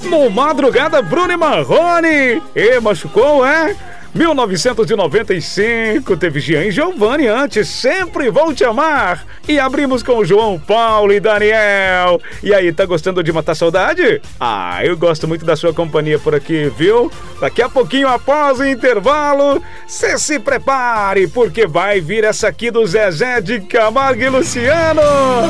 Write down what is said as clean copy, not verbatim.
No Madrugada, Bruno e Marrone. E machucou, é? 1995, teve Jean e Giovanni antes, Sempre Vou Te Amar. E abrimos com João Paulo e Daniel. E aí, tá gostando de matar saudade? Ah, eu gosto muito da sua companhia por aqui, viu? Daqui a pouquinho, após o intervalo, cê se prepare, porque vai vir essa aqui do Zezé de Camargo e Luciano.